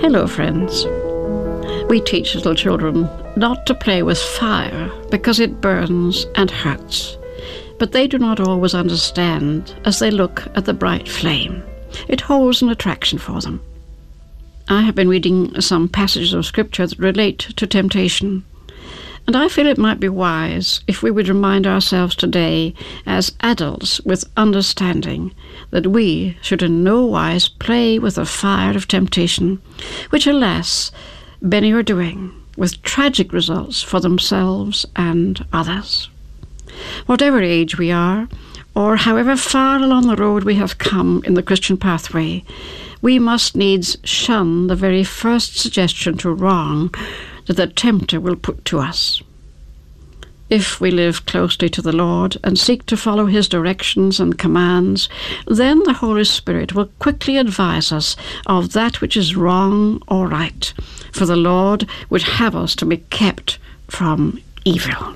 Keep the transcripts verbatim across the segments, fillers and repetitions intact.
Hello, friends. We teach little children not to play with fire because it burns and hurts. But they do not always understand as they look at the bright flame. It holds an attraction for them. I have been reading some passages of Scripture that relate to temptation, and I feel it might be wise if we would remind ourselves today, as adults with understanding, that we should in no wise play with the fire of temptation, which, alas, many are doing, with tragic results for themselves and others. Whatever age we are, or however far along the road we have come in the Christian pathway, we must needs shun the very first suggestion to wrong that the tempter will put to us. If we live closely to the Lord and seek to follow his directions and commands, then the Holy Spirit will quickly advise us of that which is wrong or right, for the Lord would have us to be kept from evil.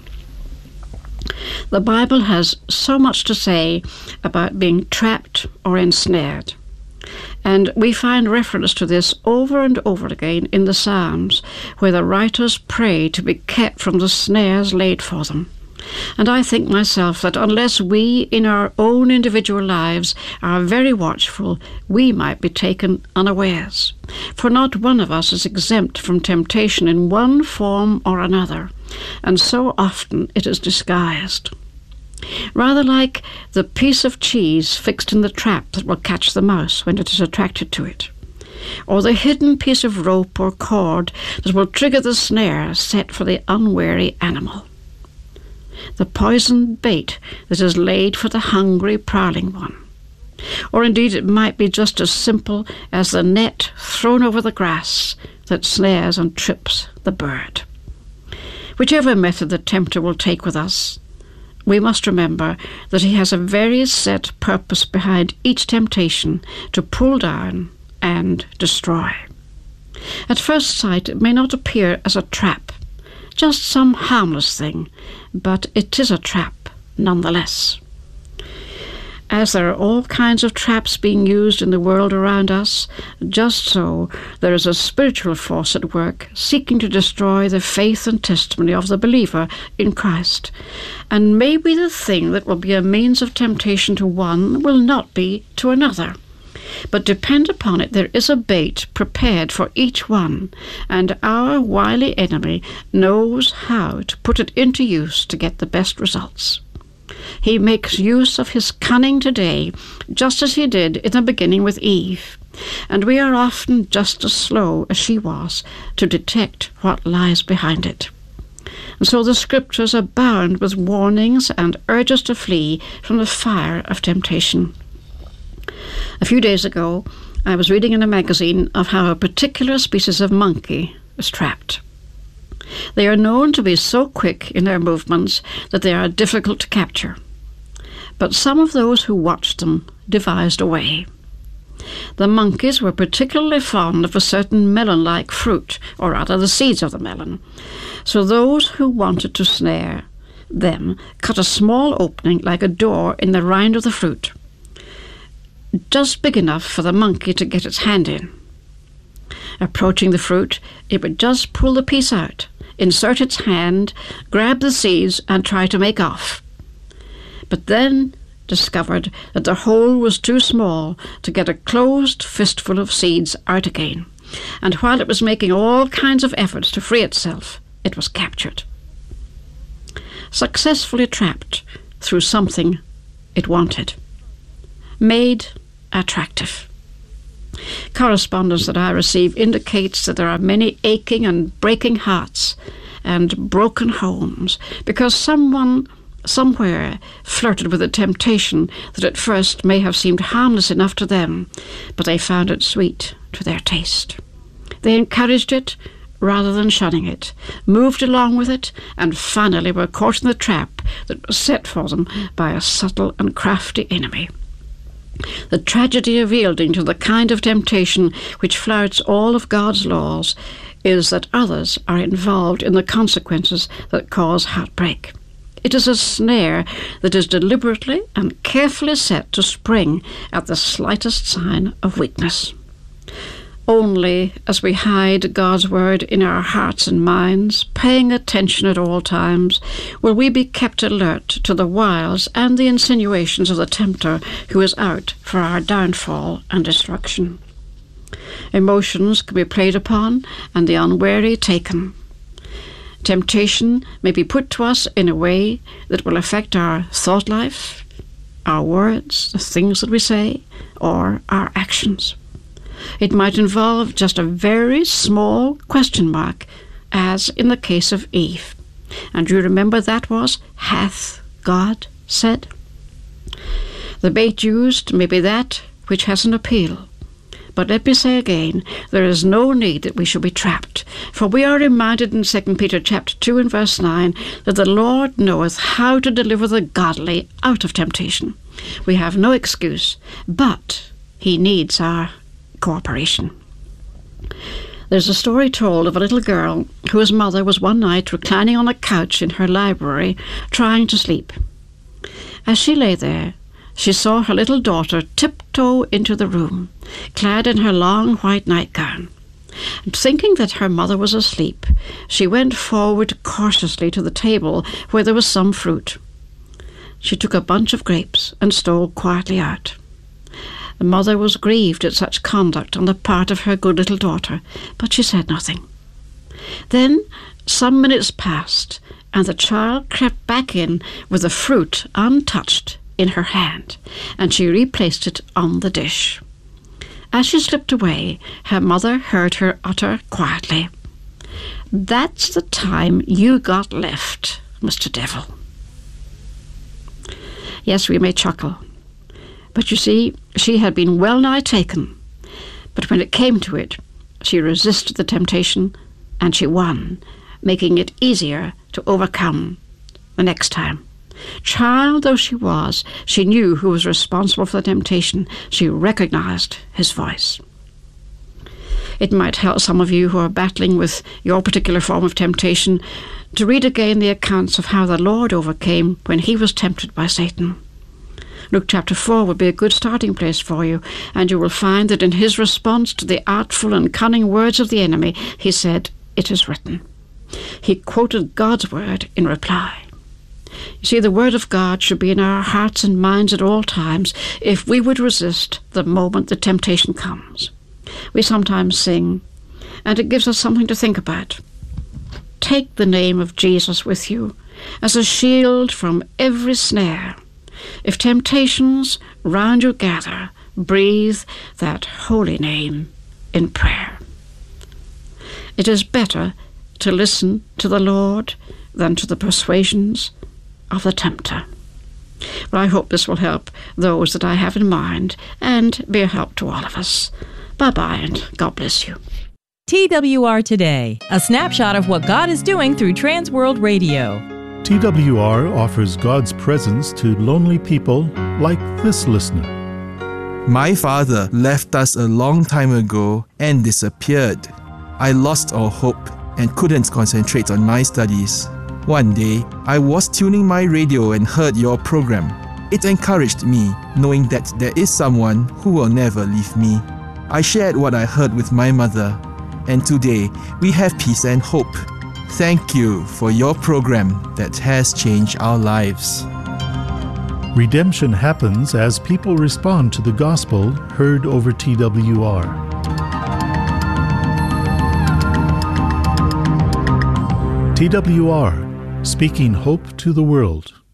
The Bible has so much to say about being trapped or ensnared. And we find reference to this over and over again in the Psalms, where the writers pray to be kept from the snares laid for them. And I think myself that unless we in our own individual lives are very watchful, we might be taken unawares. For not one of us is exempt from temptation in one form or another, and so often it is disguised. Rather like the piece of cheese fixed in the trap that will catch the mouse when it is attracted to it, or the hidden piece of rope or cord that will trigger the snare set for the unwary animal, the poisoned bait that is laid for the hungry, prowling one. Or indeed it might be just as simple as the net thrown over the grass that snares and trips the bird. Whichever method the tempter will take with us, we must remember that he has a very set purpose behind each temptation to pull down and destroy. At first sight, it may not appear as a trap, just some harmless thing, but it is a trap nonetheless. As there are all kinds of traps being used in the world around us, just so there is a spiritual force at work seeking to destroy the faith and testimony of the believer in Christ. And maybe the thing that will be a means of temptation to one will not be to another. But depend upon it, there is a bait prepared for each one, and our wily enemy knows how to put it into use to get the best results. He makes use of his cunning today, just as he did in the beginning with Eve, and we are often just as slow as she was to detect what lies behind it. And so the Scriptures abound with warnings and urges to flee from the fire of temptation. A few days ago, I was reading in a magazine of how a particular species of monkey is trapped. They are known to be so quick in their movements that they are difficult to capture. But some of those who watched them devised a way. The monkeys were particularly fond of a certain melon-like fruit, or rather the seeds of the melon. So those who wanted to snare them cut a small opening like a door in the rind of the fruit, just big enough for the monkey to get its hand in. Approaching the fruit, it would just pull the piece out, insert its hand, grab the seeds, and try to make off. But then discovered that the hole was too small to get a closed fistful of seeds out again, and while it was making all kinds of efforts to free itself, it was captured. Successfully trapped through something it wanted. Made attractive. Correspondence that I receive indicates that there are many aching and breaking hearts and broken homes because someone somewhere flirted with a temptation that at first may have seemed harmless enough to them, but they found it sweet to their taste. They encouraged it rather than shunning it, moved along with it, and finally were caught in the trap that was set for them by a subtle and crafty enemy. The tragedy of yielding to the kind of temptation which flouts all of God's laws is that others are involved in the consequences that cause heartbreak. It is a snare that is deliberately and carefully set to spring at the slightest sign of weakness. Only as we hide God's word in our hearts and minds, paying attention at all times, will we be kept alert to the wiles and the insinuations of the tempter who is out for our downfall and destruction. Emotions can be played upon and the unwary taken. Temptation may be put to us in a way that will affect our thought life, our words, the things that we say, or our actions. It might involve just a very small question mark, as in the case of Eve. And you remember that was, hath God said? The bait used may be that which has an appeal. But let me say again, there is no need that we should be trapped, for we are reminded in Second Peter chapter two and verse nine that the Lord knoweth how to deliver the godly out of temptation. We have no excuse, but he needs our cooperation. There's a story told of a little girl whose mother was one night reclining on a couch in her library, trying to sleep. As she lay there, she saw her little daughter tiptoe into the room, clad in her long white nightgown. And thinking that her mother was asleep, she went forward cautiously to the table where there was some fruit. She took a bunch of grapes and stole quietly out. The mother was grieved at such conduct on the part of her good little daughter, but she said nothing. Then some minutes passed, and the child crept back in with the fruit untouched in her hand, and she replaced it on the dish. As she slipped away, her mother heard her utter quietly, "That's the time you got left, Mister Devil." Yes, we may chuckle, but you see, she had been well nigh taken. But when it came to it, she resisted the temptation, and she won, making it easier to overcome the next time. Child though she was, she knew who was responsible for the temptation. She recognized his voice. It might help some of you who are battling with your particular form of temptation to read again the accounts of how the Lord overcame when he was tempted by Satan. Luke chapter four would be a good starting place for you, and you will find that in his response to the artful and cunning words of the enemy, he said, "It is written." He quoted God's word in reply. You see, the word of God should be in our hearts and minds at all times if we would resist the moment the temptation comes. We sometimes sing, and it gives us something to think about. Take the name of Jesus with you as a shield from every snare. If temptations round you gather, breathe that holy name in prayer. It is better to listen to the Lord than to the persuasions of the tempter. Well, I hope this will help those that I have in mind and be a help to all of us. Bye-bye, and God bless you. T W R Today, a snapshot of what God is doing through Trans World Radio. T W R offers God's presence to lonely people like this listener. My father left us a long time ago and disappeared. I lost all hope and couldn't concentrate on my studies. One day, I was tuning my radio and heard your program. It encouraged me, knowing that there is someone who will never leave me. I shared what I heard with my mother, and today we have peace and hope. Thank you for your program that has changed our lives. Redemption happens as people respond to the gospel heard over T W R. T W R, speaking hope to the world.